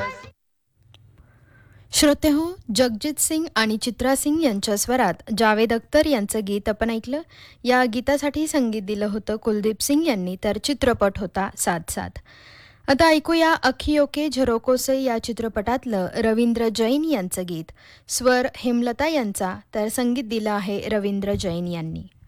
श्रोते हो, जगजित सिंग आणि चित्रा सिंग यांच्या स्वरात जावेद अख्तर यांचं गीत आपण ऐकलं. या गीतासाठी संगीत दिलं होतं कुलदीप सिंग यांनी, तर चित्रपट होता साथ साथ. आता ऐकूया अखियों के झरोकों से या चित्रपटातलं रवींद्र जैन यांचं गीत. स्वर हेमलता यांचा, तर संगीत दिलं आहे रवींद्र जैन यांनी.